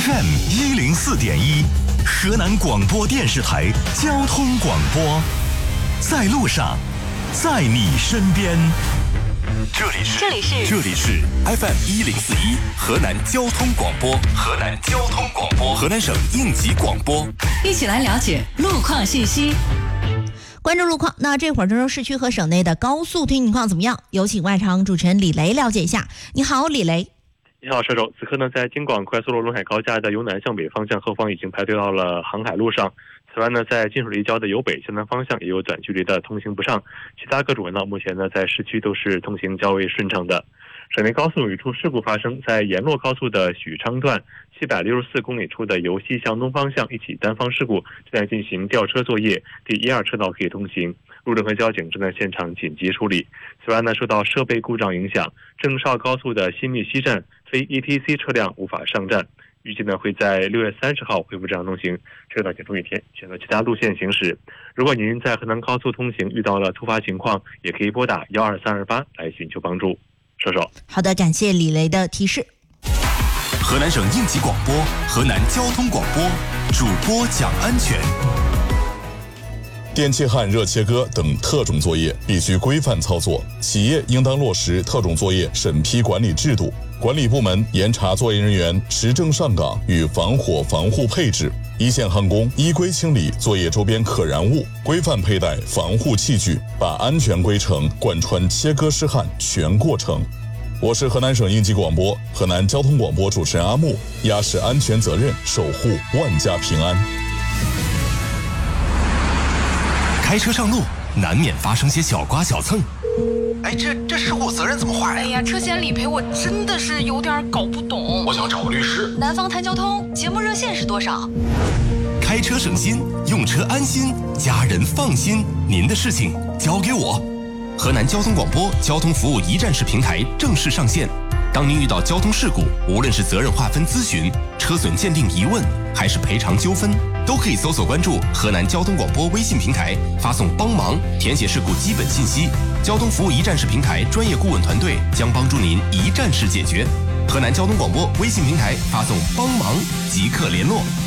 FM104.1，河南广播电视台交通广播，在路上，在你身边。这里是 FM104.1，河南交通广播，河南省应急广播， 一起来了解路况信息。 关注路况，那这会儿郑州市区和省内的高速通行情况怎么样？有请外场主持人李雷了解一下。你好，李雷。 你好，射手。此刻呢，在京广快速路陇海高架的由南向北方向后方已经排队到了航海路上。此外呢，在金水立交的由北向南方向也有短距离的通行不畅，其他各主呢，目前呢在市区都是通行较为顺畅的。省内高速有一处事故发生，在沿洛高速的许昌段764公里处的由西向东方向一起单方事故，正在进行吊车作业，第1、2车道可以通行，路政和交警正在现场紧急处理。此外呢，受到设备故障影响，郑绍高速的新密西站非 ETC 车辆无法上站，预计呢会在6月30号恢复正常通行，车道请注意选择其他路线行驶。如果您在河南高速通行遇到了突发情况，也可以拨打12328来寻求帮助。射手。 好的，感谢李雷的提示。 河南省应急广播，河南交通广播，主播讲安全。 电气焊热切割等特种作业必须规范操作，企业应当落实特种作业审批管理制度，管理部门严查作业人员持证上岗与防火防护配置，一线焊工依规清理作业周边可燃物，规范佩戴防护器具，把安全规程贯穿切割施焊全过程。我是河南省应急广播、河南交通广播主持人阿木，压实安全责任，守护万家平安。 开车上路难免发生些小刮小蹭， 哎，这事故责任怎么划呀？ 哎呀，车险理赔我真的是有点搞不懂。 我想找个律师。 南方谈交通节目热线是多少？ 开车省心，用车安心，家人放心，您的事情交给我。河南交通广播交通服务一站式平台正式上线。当您遇到交通事故，无论是责任划分咨询、车损鉴定疑问，还是赔偿纠纷，都可以搜索关注河南交通广播微信平台，发送帮忙，填写事故基本信息，交通服务一站式平台专业顾问团队将帮助您一站式解决。河南交通广播微信平台发送帮忙即刻联络。